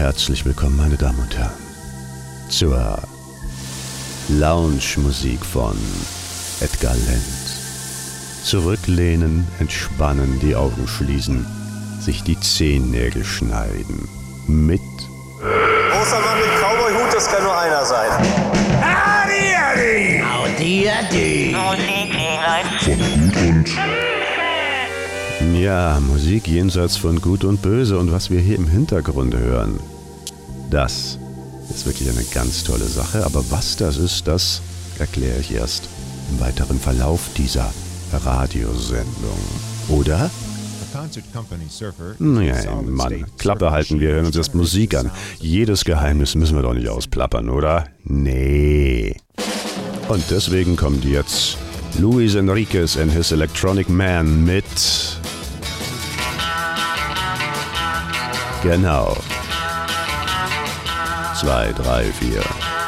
Herzlich willkommen, meine Damen und Herren, zur Lounge-Musik von Edgar Lenz. Zurücklehnen, entspannen, die Augen schließen, sich die Zehennägel schneiden. Mit Großer Mann mit Cowboy-Hut, das kann nur einer sein. Adi, Adi! Adi, Adi! Ja, Musik jenseits von Gut und Böse, und was wir hier im Hintergrund hören, das ist wirklich eine ganz tolle Sache. Aber was das ist, das erkläre ich erst im weiteren Verlauf dieser Radiosendung. Oder? Naja, Mann, Klappe halten, wir hören uns erst Musik an. Jedes Geheimnis müssen wir doch nicht ausplappern, oder? Nee. Und deswegen kommt jetzt Luis Enriquez and his Electronic Man mit... Genau. 2, 3, 4.